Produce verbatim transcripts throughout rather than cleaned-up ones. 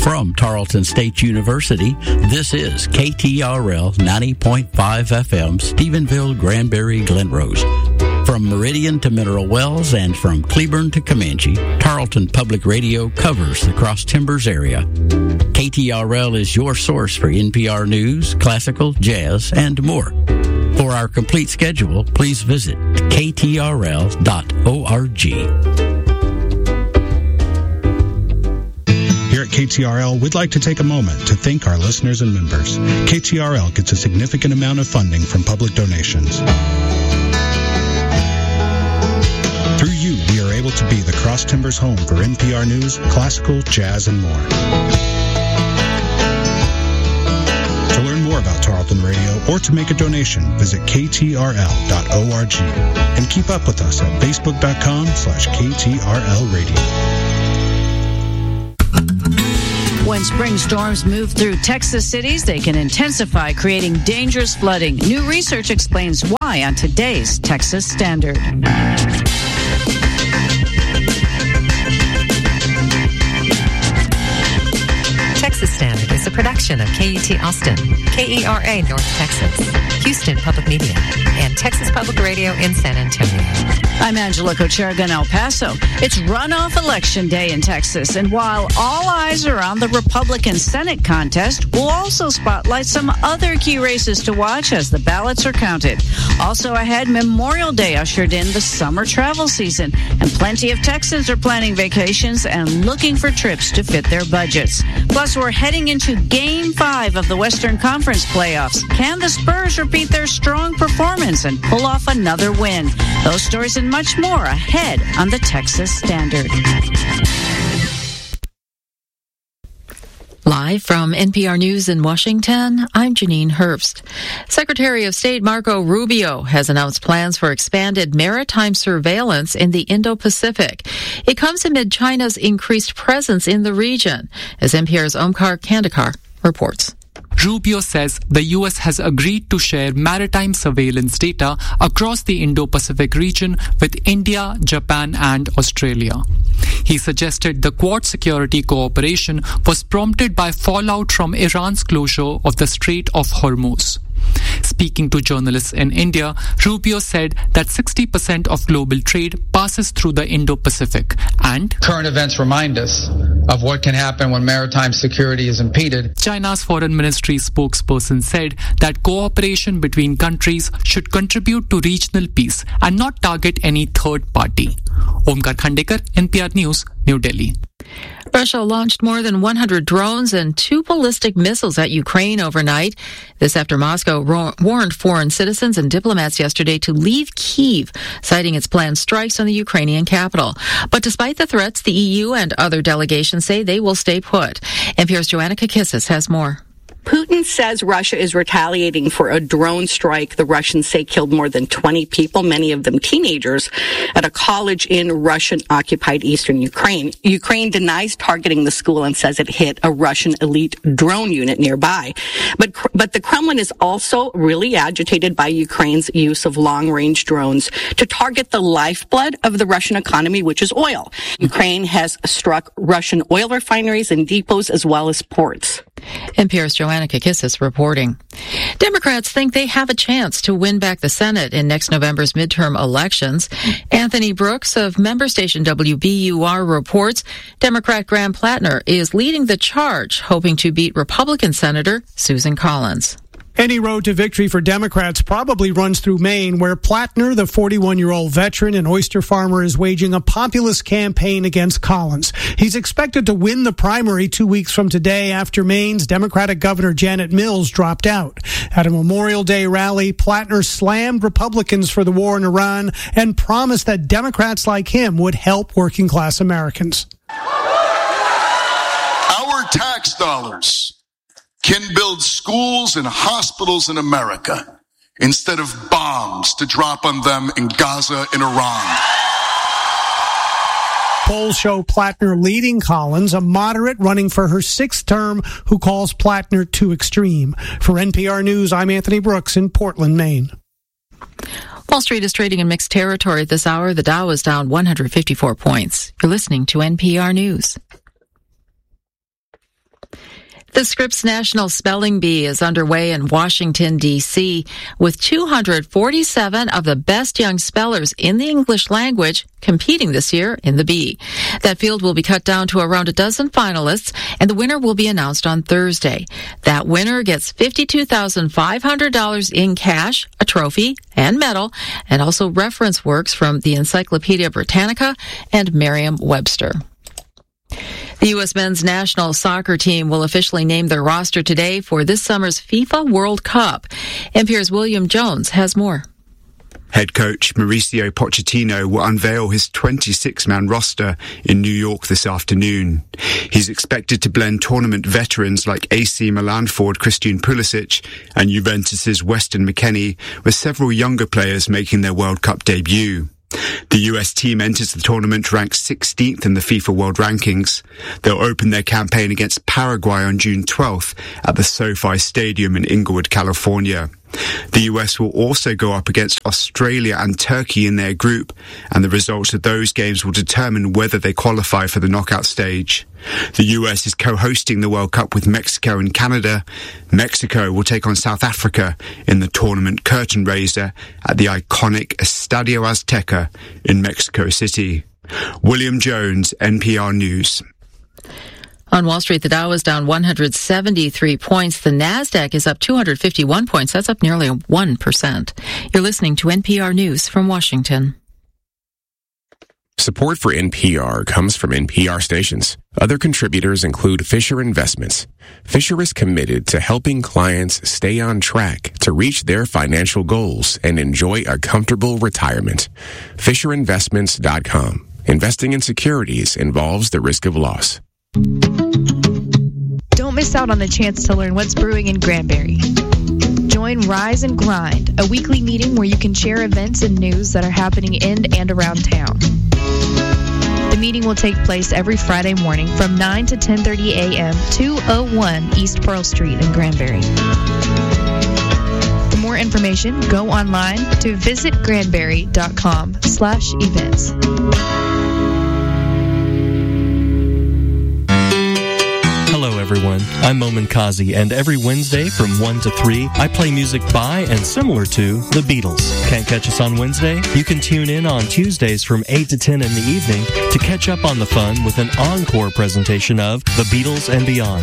From Tarleton State University, this is K T R L ninety point five F M, Stephenville, Granbury, Glen Rose. From Meridian to Mineral Wells and from Cleburne to Comanche, Tarleton Public Radio covers the Cross Timbers area. K T R L is your source for N P R news, classical, jazz, and more. For our complete schedule, please visit K T R L dot org. Here at K T R L, we'd like to take a moment to thank our listeners and members. K T R L gets a significant amount of funding from public donations. Through you, we are able to be the Cross Timbers home for N P R news, classical, jazz, and more. To learn more about Tarleton Radio or to make a donation, visit K T R L dot org and keep up with us at facebook.com slash KTRL Radio. When spring storms move through Texas cities, they can intensify, creating dangerous flooding. New research explains why on today's Texas Standard. Texas Standard is a production of K U T Austin, K E R A North Texas, Houston Public Media, and Texas Public Radio in San Antonio. I'm Angela Kocherga in El Paso. It's runoff election day in Texas, and while all eyes are on the Republican Senate contest, we'll also spotlight some other key races to watch as the ballots are counted. Also ahead, Memorial Day ushered in the summer travel season, and plenty of Texans are planning vacations and looking for trips to fit their budgets. Plus, we're heading into Game five of the Western Conference playoffs. Can the Spurs repeat their strong performance and pull off another win? Those stories and much more ahead on the Texas Standard. Live from N P R News in Washington, I'm Janine Herbst. Secretary of State Marco Rubio has announced plans for expanded maritime surveillance in the Indo-Pacific. It comes amid China's increased presence in the region, as N P R's Omkar Kandekar reports. Rubio says the U S has agreed to share maritime surveillance data across the Indo-Pacific region with India, Japan, and Australia. He suggested the Quad security cooperation was prompted by fallout from Iran's closure of the Strait of Hormuz. Speaking to journalists in India, Rubio said that sixty percent of global trade passes through the Indo-Pacific, and current events remind us of what can happen when maritime security is impeded. China's foreign ministry spokesperson said that cooperation between countries should contribute to regional peace and not target any third party. Omkar Khandekar, N P R News, New Delhi. Russia launched more than one hundred drones and two ballistic missiles at Ukraine overnight. This after Moscow ro- warned foreign citizens and diplomats yesterday to leave Kyiv, citing its planned strikes on the Ukrainian capital. But despite the threats, the E U and other delegations say they will stay put. N P R's Joanna Kakissis has more. Putin says Russia is retaliating for a drone strike the Russians say killed more than twenty people, many of them teenagers, at a college in Russian-occupied eastern Ukraine. Ukraine denies targeting the school and says it hit a Russian elite drone unit nearby. But but the Kremlin is also really agitated by Ukraine's use of long-range drones to target the lifeblood of the Russian economy, which is oil. Ukraine has struck Russian oil refineries and depots as well as ports. N P R's Joanna Kakissis reporting. Democrats think they have a chance to win back the Senate in next November's midterm elections. Anthony Brooks of member station W B U R reports Democrat Graham Plattner is leading the charge, hoping to beat Republican Senator Susan Collins. Any road to victory for Democrats probably runs through Maine, where Plattner, the forty-one-year-old veteran and oyster farmer, is waging a populist campaign against Collins. He's expected to win the primary two weeks from today after Maine's Democratic Governor Janet Mills dropped out. At a Memorial Day rally, Plattner slammed Republicans for the war in Iran and promised that Democrats like him would help working-class Americans. Our tax dollars can build schools and hospitals in America instead of bombs to drop on them in Gaza and Iran. Polls show Plattner leading Collins, a moderate running for her sixth term who calls Plattner too extreme. For N P R News, I'm Anthony Brooks in Portland, Maine. Wall Street is trading in mixed territory at this hour. The Dow is down one hundred fifty-four points. You're listening to N P R News. The Scripps National Spelling Bee is underway in Washington, D C, with two hundred forty-seven of the best young spellers in the English language competing this year in the Bee. That field will be cut down to around a dozen finalists, and the winner will be announced on Thursday. That winner gets fifty-two thousand five hundred dollars in cash, a trophy, and medal, and also reference works from the Encyclopedia Britannica and Merriam-Webster. The U S men's national soccer team will officially name their roster today for this summer's FIFA World Cup. N P R's William Jones has more. Head coach Mauricio Pochettino will unveil his twenty-six man roster in New York this afternoon. He's expected to blend tournament veterans like A C Milan forward Christian Pulisic and Juventus's Weston McKennie, with several younger players making their World Cup debut. The U S team enters the tournament ranked sixteenth in the FIFA World Rankings. They'll open their campaign against Paraguay on June twelfth at the SoFi Stadium in Inglewood, California. The U S will also go up against Australia and Turkey in their group, and the results of those games will determine whether they qualify for the knockout stage. The U S is co-hosting the World Cup with Mexico and Canada. Mexico will take on South Africa in the tournament curtain raiser at the iconic Estadio Azteca in Mexico City. William Jones, N P R News. On Wall Street, the Dow is down one hundred seventy-three points. The Nasdaq is up two hundred fifty-one points. That's up nearly one percent. You're listening to N P R News from Washington. Support for N P R comes from N P R stations. Other contributors include Fisher Investments. Fisher is committed to helping clients stay on track to reach their financial goals and enjoy a comfortable retirement. Fisher Investments dot com. Investing in securities involves the risk of loss. Don't miss out on the chance to learn what's brewing in Granbury. Join Rise and Grind, a weekly meeting where you can share events and news that are happening in and around town. The meeting will take place every Friday morning from nine to ten thirty a.m. two oh one East Pearl Street in Granbury. For more information, go online to visit granbury dot com slash events. Hello everyone, I'm Momin Kazi, and every Wednesday from one to three, I play music by and similar to the Beatles. Can't catch us on Wednesday? You can tune in on Tuesdays from eight to ten in the evening to catch up on the fun with an encore presentation of The Beatles and Beyond.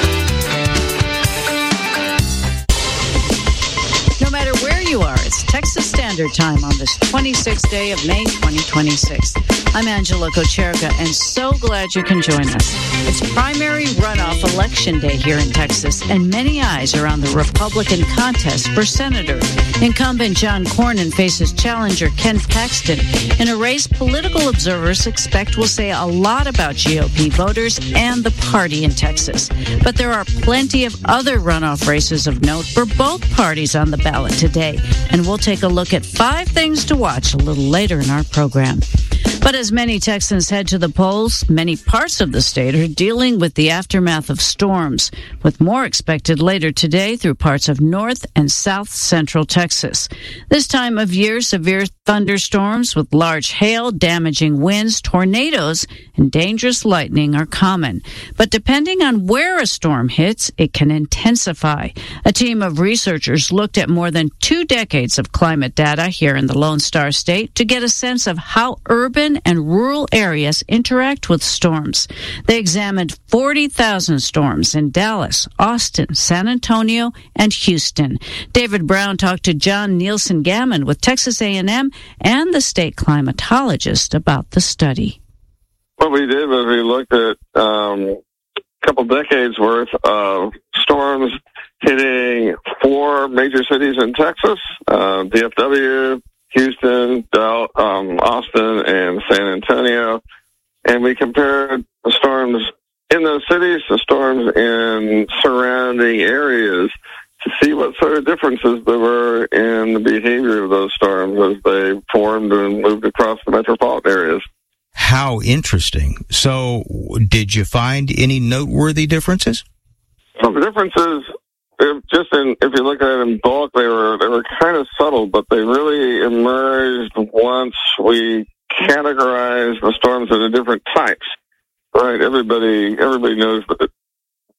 No matter where you are, it's Texas Standard Time on this twenty-sixth day of May twenty twenty-six. I'm Angela Kocherka, and so glad you can join us. It's primary runoff election day here in Texas, and many eyes are on the Republican contest for senator. Incumbent John Cornyn faces challenger Ken Paxton in a race political observers expect will say a lot about G O P voters and the party in Texas. But there are plenty of other runoff races of note for both parties on the ballot today, and we'll take a look at five things to watch a little later in our program. But as many Texans head to the polls, many parts of the state are dealing with the aftermath of storms, with more expected later today through parts of north and south central Texas. This time of year, severe thunderstorms with large hail, damaging winds, tornadoes, and dangerous lightning are common. But depending on where a storm hits, it can intensify. A team of researchers looked at more than two decades of climate data here in the Lone Star State to get a sense of how urban and rural areas interact with storms. They examined forty thousand storms in Dallas, Austin, San Antonio, and Houston. David Brown talked to John Nielsen Gammon with Texas A and M and the state climatologist about the study. What we did was we looked at um, a couple decades worth of storms hitting four major cities in Texas, uh, D F W, Houston, Del, um, Austin, and San Antonio. And we compared the storms in those cities to storms in surrounding areas to see what sort of differences there were in the behavior of those storms as they formed and moved across the metropolitan areas. How interesting. So did you find any noteworthy differences? Well, the differences, if just in, if you look at it in bulk, they were they were kind of subtle, but they really emerged once we categorized the storms into different types. Right? Everybody everybody knows that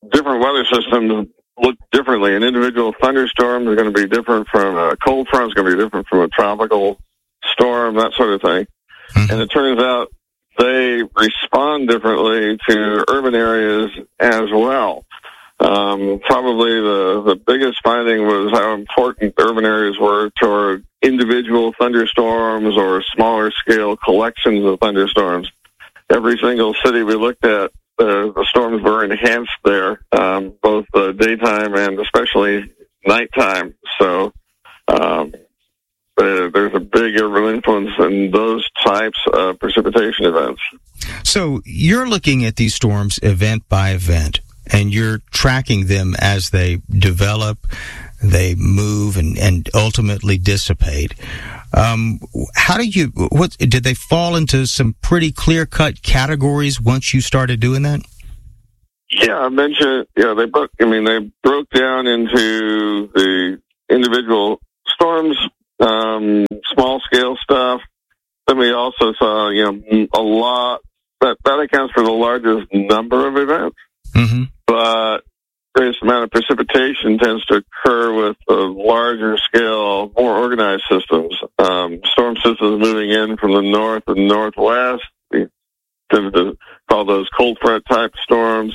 different weather systems look differently. An individual thunderstorm is going to be different from a cold front, is going to be different from a tropical storm, that sort of thing. Mm-hmm. And it turns out they respond differently to urban areas as well. Um, probably the, the biggest finding was how important urban areas were toward individual thunderstorms or smaller scale collections of thunderstorms. Every single city we looked at, uh, the storms were enhanced there, um, both uh, daytime and especially nighttime. So um, uh, there's a big urban influence in those types of precipitation events. So you're looking at these storms event by event, and you're tracking them as they develop, they move, and, and ultimately dissipate. Um, how do you, what, did they fall into some pretty clear-cut categories once you started doing that? Yeah, I mentioned, yeah, they broke, I mean, they broke down into the individual storms, um, small-scale stuff. Then we also saw, you know, a lot, that, that accounts for the largest number of events. Mm-hmm. But greatest amount of precipitation tends to occur with the larger scale, more organized systems. Um, storm systems moving in from the north and northwest. We tend to call those cold front type storms.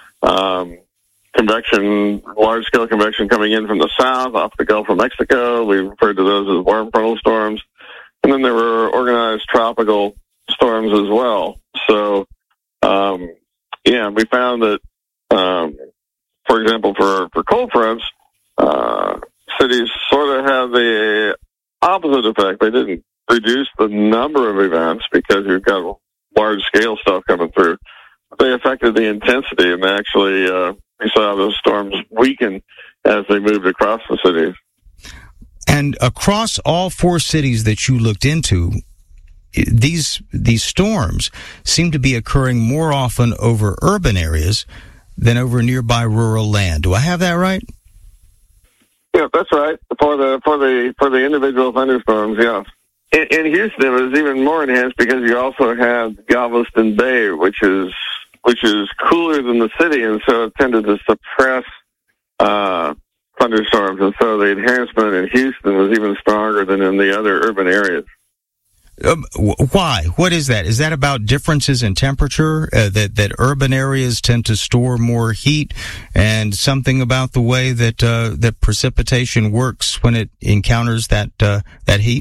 Um, convection, large scale convection coming in from the south off the Gulf of Mexico. We referred to those as warm frontal storms. And then there were organized tropical storms as well. So, um, yeah, we found that, um, for example, for, for cold fronts, uh, cities sort of have the opposite effect. They didn't reduce the number of events because you've got large scale stuff coming through. They affected the intensity, and actually, uh, we saw those storms weaken as they moved across the cities. And across all four cities that you looked into, these these storms seem to be occurring more often over urban areas than over nearby rural land. Do I have that right? Yeah, that's right. For the for the for the individual thunderstorms, yeah. In, in Houston, it was even more enhanced because you also have Galveston Bay, which is which is cooler than the city, and so it tended to suppress uh, thunderstorms. And so the enhancement in Houston was even stronger than in the other urban areas. Um, why? What is that? Is that about differences in temperature, uh, that, that urban areas tend to store more heat, and something about the way that uh, that precipitation works when it encounters that uh, that heat?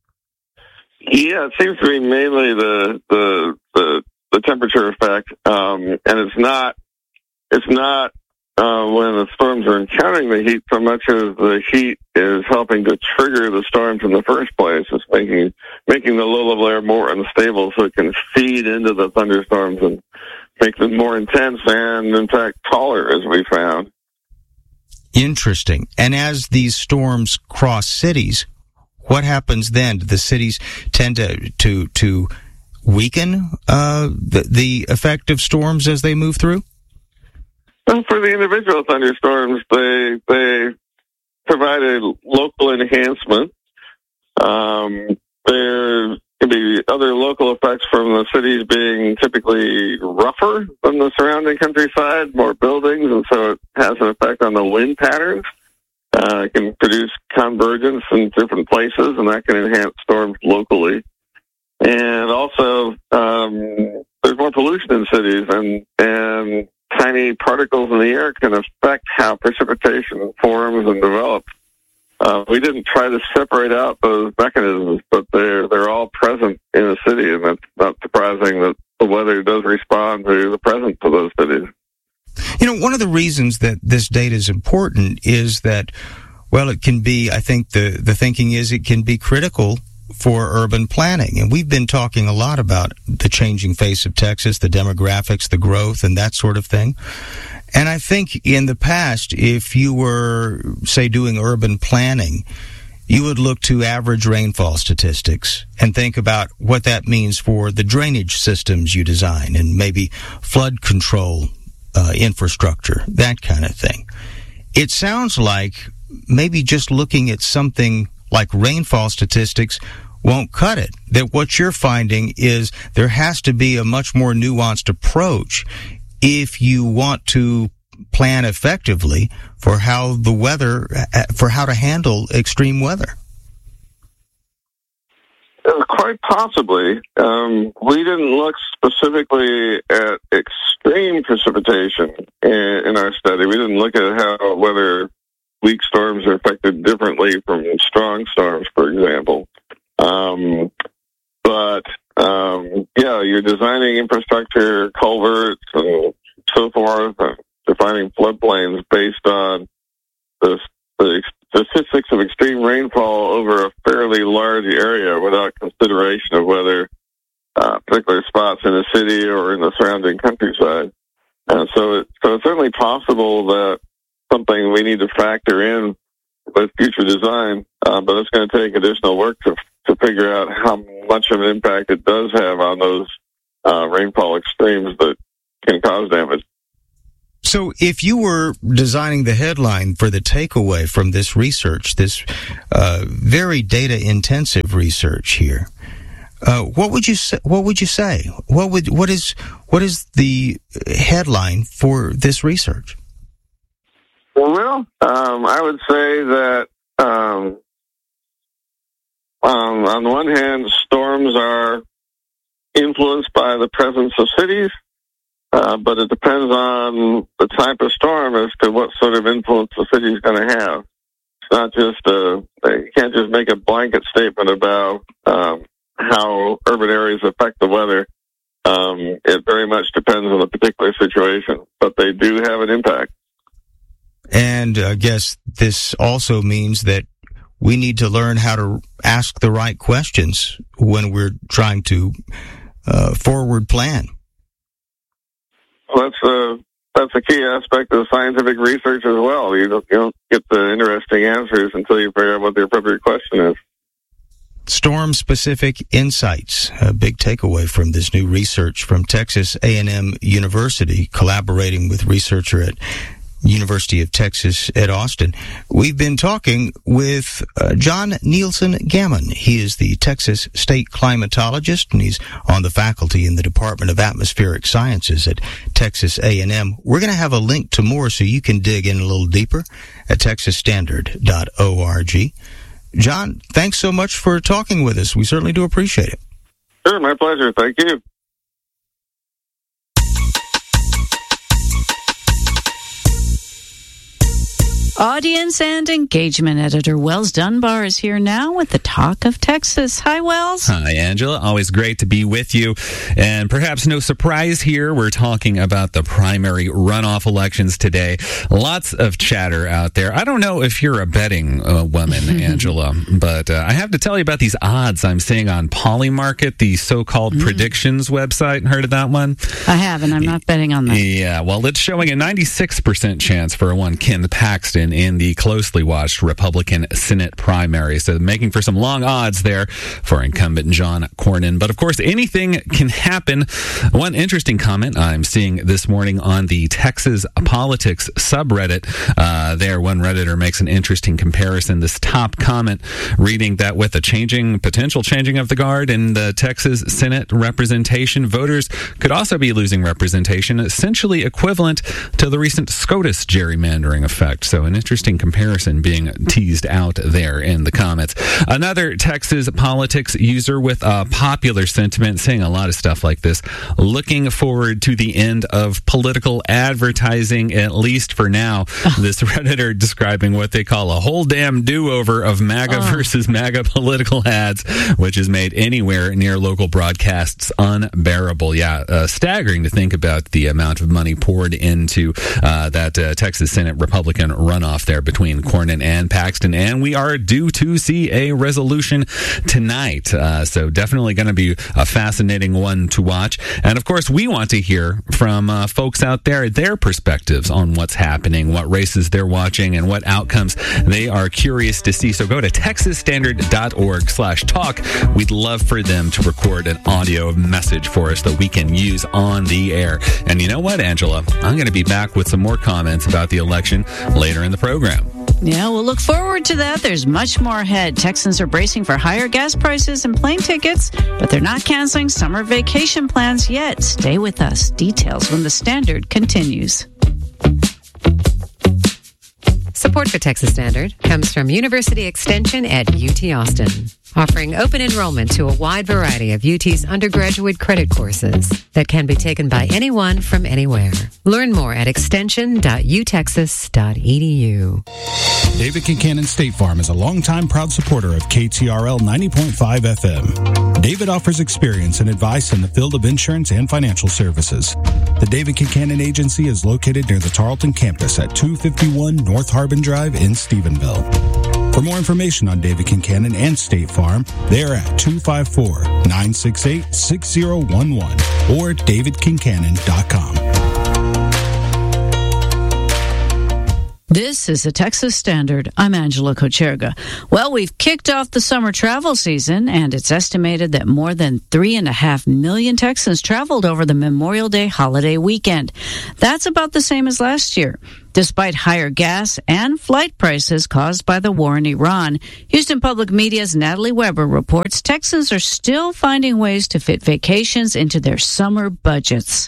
Yeah, it seems to be mainly the the the, the temperature effect, um, and it's not it's not uh, when the storms are encountering the heat so much as the heat is helping to trigger the storms in the first place. It's making making the low-level air more unstable so it can feed into the thunderstorms and make them more intense and, in fact, taller, as we found. Interesting. And as these storms cross cities, what happens then? Do the cities tend to to, to weaken uh, the, the effect of storms as they move through? Well, for the individual thunderstorms, they they provide a local enhancement. Um, there can be other local effects from the cities being typically rougher than the surrounding countryside, more buildings, and so it has an effect on the wind patterns. Uh, it can produce convergence in different places, and that can enhance storms locally. And also, um, there's more pollution in cities, and and tiny particles in the air can affect how precipitation forms and develops. Uh, we didn't try to separate out those mechanisms, but they're they're all present in a city, and it's not surprising that the weather does respond to the presence of those cities. You know, one of the reasons that this data is important is that, well, it can be, I think the, the thinking is it can be critical for urban planning. And we've been talking a lot about the changing face of Texas, the demographics, the growth, and that sort of thing. And I think in the past, if you were, say, doing urban planning, you would look to average rainfall statistics and think about what that means for the drainage systems you design and maybe flood control uh, infrastructure, that kind of thing. It sounds like maybe just looking at something like rainfall statistics won't cut it. That what you're finding is there has to be a much more nuanced approach if you want to plan effectively for how the weather, for how to handle extreme weather? Quite possibly. Um, we didn't look specifically at extreme precipitation in, in our study. We didn't look at how whether weak storms are affected differently from strong storms, for example. Um, but, um, yeah, you're designing infrastructure, culverts, and so forth, and defining floodplains based on the, the statistics of extreme rainfall over a fairly large area without consideration of whether uh, particular spots in the city or in the surrounding countryside. And so, it, so it's certainly possible that something we need to factor in with future design, uh, but it's going to take additional work to to figure out how much of an impact it does have on those uh, rainfall extremes that can cause damage. So if you were designing the headline for the takeaway from this research, this uh, very data-intensive research here, uh, what would you say? What would you say? What would what is what is the headline for this research? Well, um, I would say that um, um, on the one hand, storms are influenced by the presence of cities. Uh, but it depends on the type of storm as to what sort of influence the city is going to have. It's not just a, you can't just make a blanket statement about um, how urban areas affect the weather. Um, it very much depends on the particular situation, but they do have an impact. And I guess this also means that we need to learn how to ask the right questions when we're trying to uh, forward plan. Well, that's a that's a key aspect of scientific research as well. You don't, you don't get the interesting answers until you figure out what the appropriate question is. Storm-specific insights, a big takeaway from this new research from Texas A and M University, collaborating with researcher at University of Texas at Austin. We've been talking with uh, John Nielsen Gammon. He is the Texas State climatologist, and he's on the faculty in the Department of Atmospheric Sciences at Texas A and M. We're going to have a link to more so you can dig in a little deeper at texas standard dot org. John, thanks so much for talking with us. We certainly do appreciate it. Sure, my pleasure. Thank you. Audience and engagement editor Wells Dunbar is here now with the Talk of Texas. Hi, Wells. Hi, Angela. Always great to be with you. And perhaps no surprise here, we're talking about the primary runoff elections today. Lots of chatter out there. I don't know if you're a betting uh, woman, Angela, but uh, I have to tell you about these odds I'm seeing on Polymarket, the so-called mm. predictions website. Heard of that one? I haven't. I'm not betting on that. Yeah, well, it's showing a ninety-six percent chance for one Ken Paxton in the closely watched Republican Senate primary. So making for some long odds there for incumbent John Cornyn. But of course, anything can happen. One interesting comment I'm seeing this morning on the Texas Politics subreddit, uh, there one Redditor makes an interesting comparison. This top comment reading that with a changing, potential changing of the guard in the Texas Senate representation, voters could also be losing representation, essentially equivalent to the recent SCOTUS gerrymandering effect. So an interesting comparison being teased out there in the comments. Another Texas Politics user with a popular sentiment saying a lot of stuff like this, looking forward to the end of political advertising, at least for now. This Redditor describing what they call a whole damn do-over of MAGA oh. versus MAGA political ads, which is made anywhere near local broadcasts unbearable. Yeah, uh, staggering to think about the amount of money poured into uh, that uh, Texas Senate Republican runoff there between Cornyn and Paxton, and we are due to see a resolution tonight. Uh, so definitely going to be a fascinating one to watch. And of course, we want to hear from uh, folks out there, their perspectives on what's happening, what races they're watching, and what outcomes they are curious to see. So go to texas standard dot org slash talk. We'd love for them to record an audio message for us that we can use on the air. And you know what, Angela? I'm going to be back with some more comments about the election later in the program. Yeah, we'll look forward to that. There's much more ahead. Texans are bracing for higher gas prices and plane tickets, but they're not canceling summer vacation plans yet. Stay with us. Details when the Standard continues. Support for Texas Standard comes from University Extension at U T Austin, offering open enrollment to a wide variety of U T's undergraduate credit courses that can be taken by anyone from anywhere. Learn more at extension dot u texas dot e d u. David Kincannon State Farm is a longtime proud supporter of K T R L ninety point five F M. David offers experience and advice in the field of insurance and financial services. The David Kincannon Agency is located near the Tarleton campus at two fifty-one North Harbin Drive in Stephenville. For more information on David Kincannon and State Farm, they are at two five four, nine six eight, six zero one one or david kincannon dot com. This is the Texas Standard. I'm Angela Kocherga. Well, we've kicked off the summer travel season, and it's estimated that more than three and a half million Texans traveled over the Memorial Day holiday weekend. That's about the same as last year. Despite higher gas and flight prices caused by the war in Iran, Houston Public Media's Natalie Weber reports Texans are still finding ways to fit vacations into their summer budgets.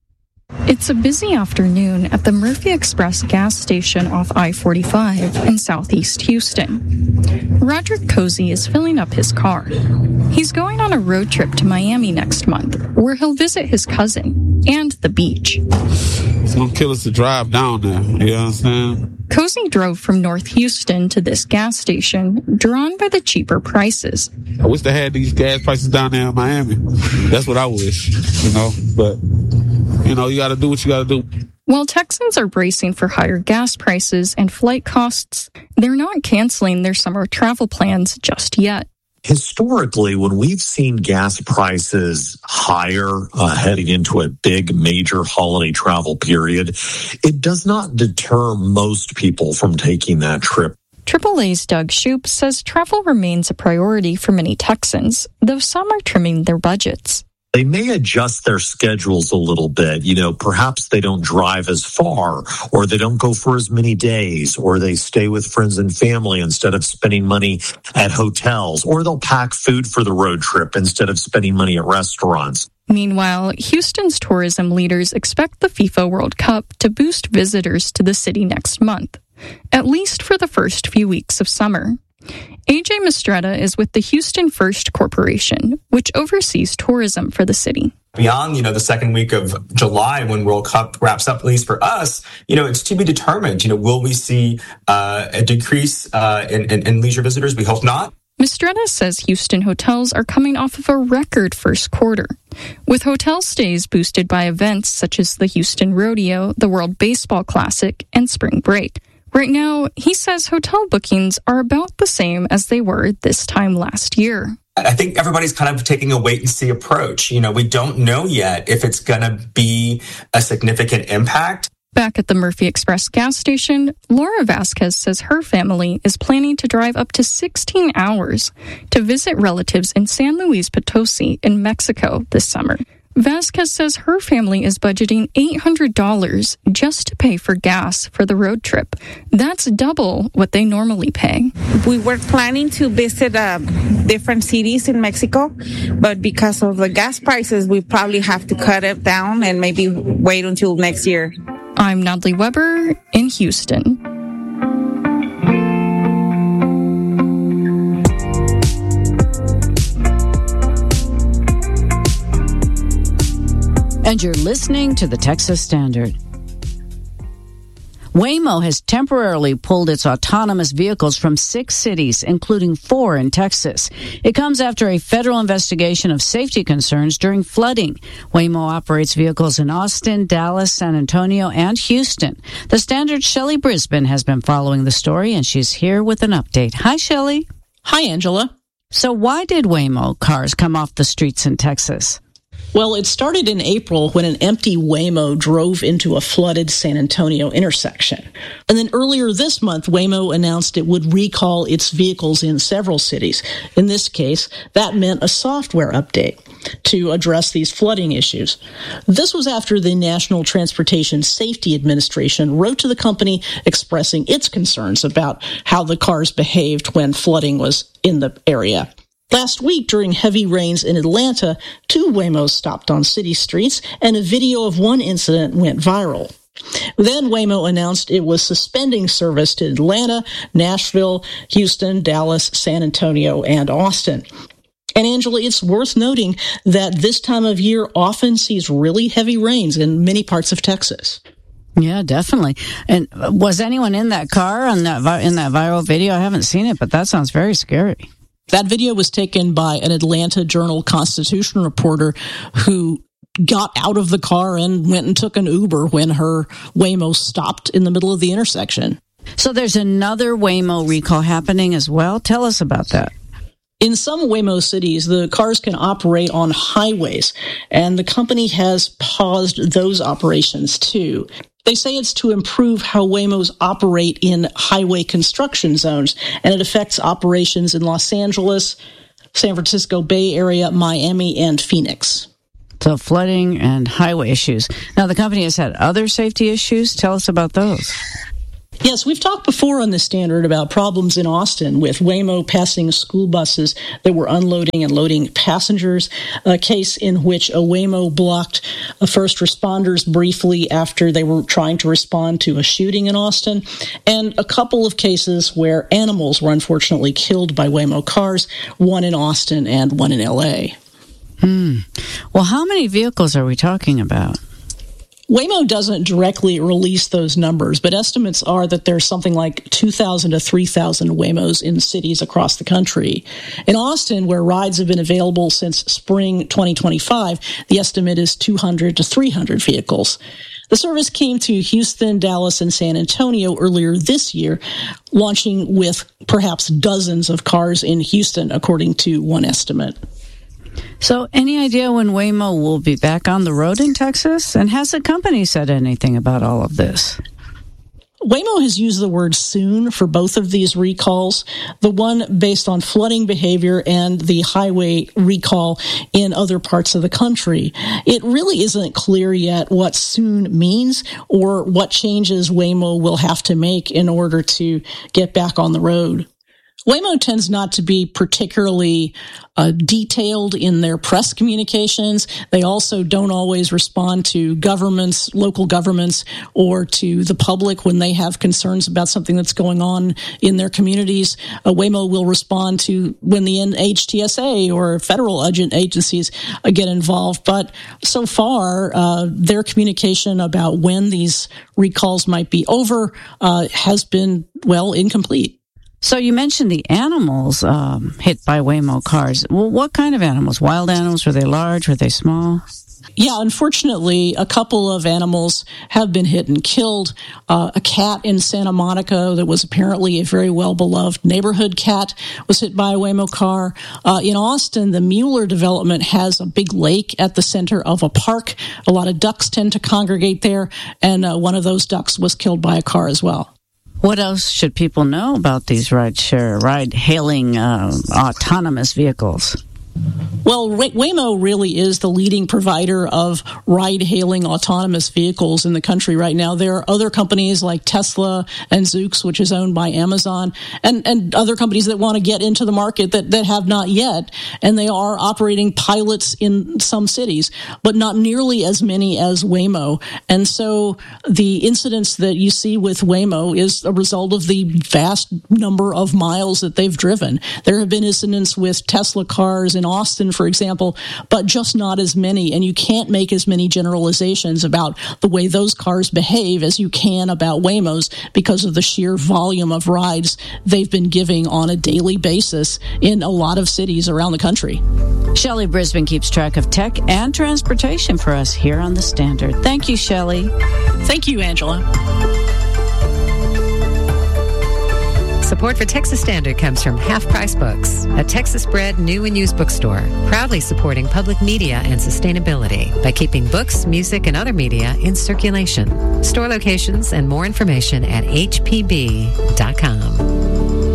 It's a busy afternoon at the Murphy Express gas station off I forty-five in southeast Houston. Roderick Cozy is filling up his car. He's going on a road trip to Miami next month, where he'll visit his cousin and the beach. It's going to kill us to drive down there, you understand? Cozy drove from North Houston to this gas station, drawn by the cheaper prices. I wish they had these gas prices down there in Miami. That's what I wish, you know, but... You know, you got to do what you got to do. While Texans are bracing for higher gas prices and flight costs, they're not canceling their summer travel plans just yet. Historically, when we've seen gas prices higher uh, heading into a big major holiday travel period, it does not deter most people from taking that trip. triple A's Doug Shoup says travel remains a priority for many Texans, though some are trimming their budgets. They may adjust their schedules a little bit. You know, perhaps they don't drive as far, or they don't go for as many days, or they stay with friends and family instead of spending money at hotels, or they'll pack food for the road trip instead of spending money at restaurants. Meanwhile, Houston's tourism leaders expect the FIFA World Cup to boost visitors to the city next month, at least for the first few weeks of summer. A J Mistretta is with the Houston First Corporation, which oversees tourism for the city. Beyond, you know, the second week of July when World Cup wraps up, at least for us, you know, it's to be determined. You know, will we see uh, a decrease uh, in, in, in leisure visitors? We hope not. Mistretta says Houston hotels are coming off of a record first quarter, with hotel stays boosted by events such as the Houston Rodeo, the World Baseball Classic, and Spring Break. Right now, he says hotel bookings are about the same as they were this time last year. I think everybody's kind of taking a wait-and-see approach. You know, we don't know yet if it's going to be a significant impact. Back at the Murphy Express gas station, Laura Vasquez says her family is planning to drive up to sixteen hours to visit relatives in San Luis Potosi in Mexico this summer. Vasquez says her family is budgeting eight hundred dollars just to pay for gas for the road trip. That's double what they normally pay. We were planning to visit uh, different cities in Mexico, but because of the gas prices, we probably have to cut it down and maybe wait until next year. I'm Natalie Weber in Houston. And you're listening to the Texas Standard. Waymo has temporarily pulled its autonomous vehicles from six cities, including four in Texas. It comes after a federal investigation of safety concerns during flooding. Waymo operates vehicles in Austin, Dallas, San Antonio, and Houston. The Standard's Shelley Brisbane has been following the story, and she's here with an update. Hi, Shelley. Hi, Angela. So why did Waymo cars come off the streets in Texas? Well, it started in April when an empty Waymo drove into a flooded San Antonio intersection. And then earlier this month, Waymo announced it would recall its vehicles in several cities. In this case, that meant a software update to address these flooding issues. This was after the National Transportation Safety Administration wrote to the company expressing its concerns about how the cars behaved when flooding was in the area. Last week, during heavy rains in Atlanta, two Waymos stopped on city streets, and a video of one incident went viral. Then Waymo announced it was suspending service to Atlanta, Nashville, Houston, Dallas, San Antonio, and Austin. And Angela, it's worth noting that this time of year often sees really heavy rains in many parts of Texas. Yeah, definitely. And was anyone in that car on that in that viral video? I haven't seen it, but that sounds very scary. That video was taken by an Atlanta Journal-Constitution reporter who got out of the car and went and took an Uber when her Waymo stopped in the middle of the intersection. So there's another Waymo recall happening as well. Tell us about that. In some Waymo cities, the cars can operate on highways, and the company has paused those operations too. They say it's to improve how Waymos operate in highway construction zones, and it affects operations in Los Angeles, San Francisco Bay Area, Miami, and Phoenix. So flooding and highway issues. Now, the company has had other safety issues. Tell us about those. Yes, we've talked before on the Standard about problems in Austin with Waymo passing school buses that were unloading and loading passengers, a case in which a Waymo blocked first responders briefly after they were trying to respond to a shooting in Austin, and a couple of cases where animals were unfortunately killed by Waymo cars, one in Austin and one in L A. Hmm. Well, how many vehicles are we talking about? Waymo doesn't directly release those numbers, but estimates are that there's something like two thousand to three thousand Waymos in cities across the country. In Austin, where rides have been available since spring twenty twenty-five, the estimate is two hundred to three hundred vehicles. The service came to Houston, Dallas, and San Antonio earlier this year, launching with perhaps dozens of cars in Houston, according to one estimate. So any idea when Waymo will be back on the road in Texas? And has the company said anything about all of this? Waymo has used the word soon for both of these recalls, the one based on flooding behavior and the highway recall in other parts of the country. It really isn't clear yet what soon means or what changes Waymo will have to make in order to get back on the road. Waymo tends not to be particularly uh, detailed in their press communications. They also don't always respond to governments, local governments, or to the public when they have concerns about something that's going on in their communities. Uh, Waymo will respond to when the N H T S A or federal agencies uh, get involved. But so far, uh, their communication about when these recalls might be over uh, has been, well, incomplete. So you mentioned the animals um, hit by Waymo cars. Well, what kind of animals? Wild animals? Were they large? Were they small? Yeah, unfortunately, a couple of animals have been hit and killed. Uh, a cat in Santa Monica that was apparently a very well-beloved neighborhood cat was hit by a Waymo car. Uh, in Austin, the Mueller development has a big lake at the center of a park. A lot of ducks tend to congregate there, and uh, one of those ducks was killed by a car as well. What else should people know about these ride-share, ride-hailing, uh, autonomous vehicles? Well, Waymo really is the leading provider of ride-hailing autonomous vehicles in the country right now. There are other companies like Tesla and Zoox, which is owned by Amazon, and, and other companies that want to get into the market that, that have not yet, and they are operating pilots in some cities, but not nearly as many as Waymo. And so the incidents that you see with Waymo is a result of the vast number of miles that they've driven. There have been incidents with Tesla cars in Austin, for example, but just not as many. And you can't make as many generalizations about the way those cars behave as you can about Waymos because of the sheer volume of rides they've been giving on a daily basis in a lot of cities around the country. Shelley Brisbane keeps track of tech and transportation for us here on The Standard. Thank you, Shelley. Thank you, Angela. Support for Texas Standard comes from Half Price Books, a Texas-bred new and used bookstore, proudly supporting public media and sustainability by keeping books, music, and other media in circulation. Store locations and more information at h p b dot com.